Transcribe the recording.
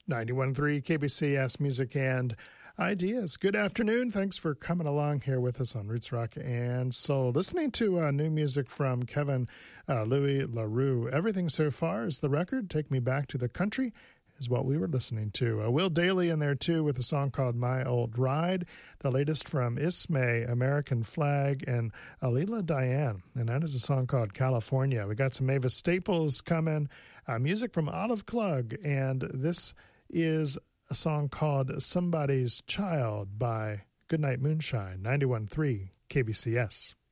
91.3 KBCS Music and Ideas. Good afternoon. Thanks for coming along here with us on Roots Rock and Soul. Listening to new music from Kevin Louis LaRue. Everything So Far is the record. Take Me Back to the Country is what we were listening to. Will Daly in there, too, with a song called My Old Ride. The latest from Ismay, American Flag, and Alila Diane. And that is a song called California. We got some Mavis Staples coming. Music from Olive Klug. And this is a song called Somebody's Child by Goodnight Moonshine, 91.3 KBCS.